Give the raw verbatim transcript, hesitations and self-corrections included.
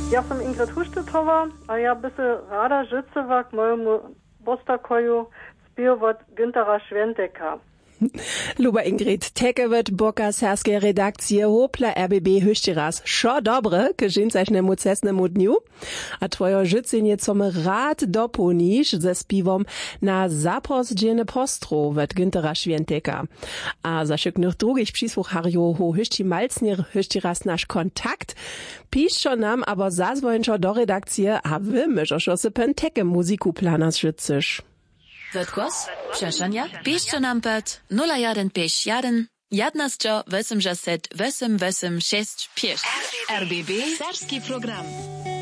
Ja sam Ingrid Huštetowa, a ja by se rada życzyła k mojemu bostakoju spiewać Güntera Schwenteka. Luba Ingrid, teke wird boka serskie redakcije Hopla R B B Hüšteras. Šo dobre, k žincajšnemu cestnemu dniu. A tvojo życenie com rad dopuniš ze spivom na zaprosdźene postro wird Güntera Schwenteka. A za šyknych drugich přisłucharjo ho Hüšti Malcnir Hüšteras naš kontakt. Pišo nam aber zazwojenčo do redakcije, a wy myžošo se pen teke muziku planas życyš. Wodkos? Przeszania? Piszcie nam pod nula jeden pięć jeden jedenaście osiemdziesiąt osiem osiem sześć pięć. R B B Serski program.